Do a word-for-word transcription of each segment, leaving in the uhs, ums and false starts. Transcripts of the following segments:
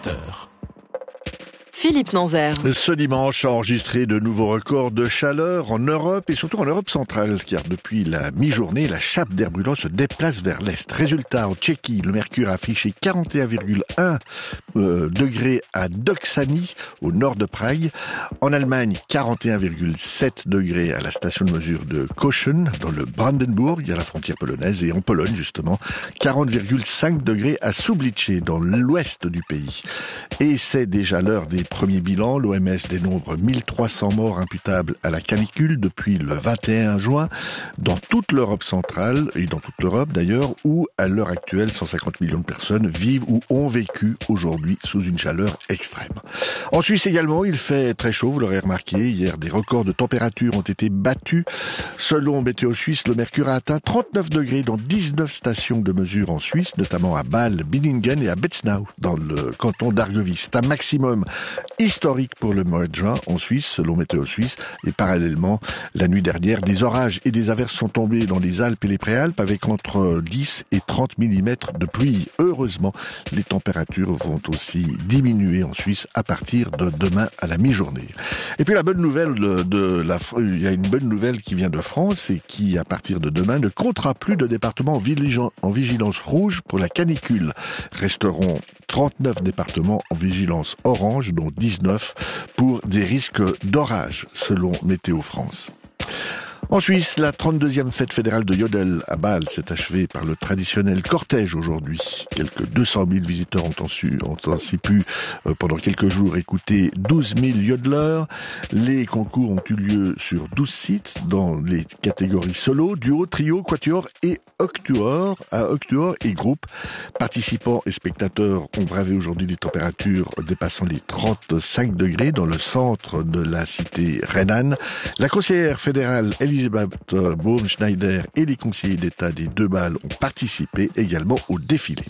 heures. Philippe Nanzer. Ce dimanche a enregistré de nouveaux records de chaleur en Europe et surtout en Europe centrale, car depuis la mi-journée, la chape d'air brûlant se déplace vers l'est. Résultat, en Tchéquie, le mercure a affiché quarante et un virgule un euh, degrés à Doksany, au nord de Prague. En Allemagne, quarante et un virgule sept degrés à la station de mesure de Kochen, dans le Brandenburg, à la frontière polonaise, et en Pologne, justement, quarante virgule cinq degrés à Sublice, dans l'ouest du pays. Et c'est déjà l'heure des premiers bilans. L'O M S dénombre mille trois cents morts imputables à la canicule depuis le vingt et un juin dans toute l'Europe centrale et dans toute l'Europe d'ailleurs, où à l'heure actuelle cent cinquante millions de personnes vivent ou ont vécu aujourd'hui sous une chaleur extrême. En Suisse également, il fait très chaud, vous l'aurez remarqué. Hier, des records de température ont été battus. Selon Météo Suisse, le mercure a atteint trente-neuf degrés dans dix-neuf stations de mesure en Suisse, notamment à Bâle, Binningen et à Betznau, dans le canton d'Argovie. C'est un maximum historique pour le mois de juin en Suisse, selon Météo Suisse. Et parallèlement, la nuit dernière, des orages et des averses sont tombés dans les Alpes et les Préalpes avec entre dix et trente millimètres de pluie. Heureusement, les températures vont aussi diminuer en Suisse à partir de demain à la mi-journée. Et puis la bonne nouvelle de la, il y a une bonne nouvelle qui vient de France et qui, à partir de demain, ne comptera plus de départements en vigilance rouge pour la canicule. Resteront trente-neuf départements en vigilance orange, dont dix-neuf pour des risques d'orage, selon Météo France. En Suisse, la trente-deuxième fête fédérale de Yodel à Bâle s'est achevée par le traditionnel cortège aujourd'hui. Quelques deux cent mille visiteurs ont ainsi, ont ainsi pu, euh, pendant quelques jours, écouter douze mille yodeleurs. Les concours ont eu lieu sur douze sites dans les catégories solo, duo, trio, quatuor et octuor, à octuor et groupe. Participants et spectateurs ont bravé aujourd'hui des températures dépassant les trente-cinq degrés dans le centre de la cité rhénane. La conseillère fédérale Elisabeth Baumschneider et les conseillers d'État des deux Bâles ont participé également au défilé.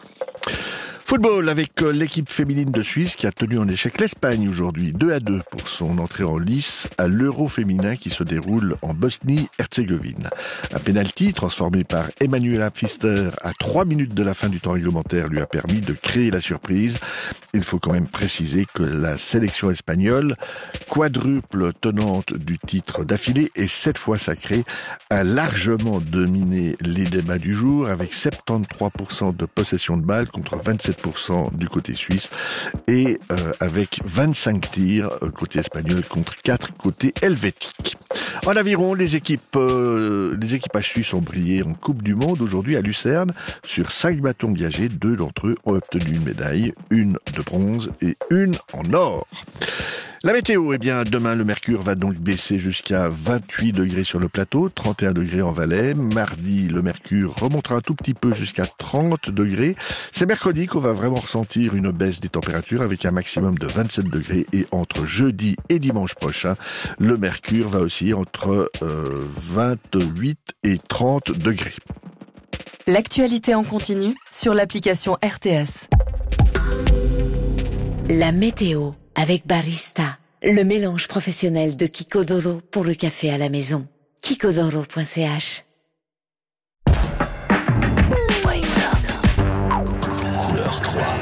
Football avec l'équipe féminine de Suisse qui a tenu en échec l'Espagne aujourd'hui, deux à deux pour son entrée en lice à l'Euro féminin qui se déroule en Bosnie-Herzégovine. Un penalty transformé par Emanuela Pfister à trois minutes de la fin du temps réglementaire lui a permis de créer la surprise. Il faut quand même préciser que la sélection espagnole, quadruple tenante du titre d'affilée et sept fois sacrée, a largement dominé les débats du jour avec soixante-treize pour cent de possession de balle contre vingt-sept pour cent du côté suisse et euh, avec vingt-cinq tirs côté espagnol contre quatre côté helvétique. En aviron, les équipes euh, les équipages suisses ont brillé en Coupe du Monde aujourd'hui à Lucerne. Sur cinq bateaux engagés, deux d'entre eux ont obtenu une médaille, une de bronze et une en or. La météo, eh bien, demain, le mercure va donc baisser jusqu'à vingt-huit degrés sur le plateau, trente et un degrés en Valais. Mardi, le mercure remontera un tout petit peu jusqu'à trente degrés. C'est mercredi qu'on va vraiment ressentir une baisse des températures avec un maximum de vingt-sept degrés. Et entre jeudi et dimanche prochain, le mercure va osciller entre euh, vingt-huit et trente degrés. L'actualité en continu sur l'application R T S. La météo avec Barista, le mélange professionnel de Kiko.Doro pour le café à la maison. Kiko.Doro point C H. Couleur trois.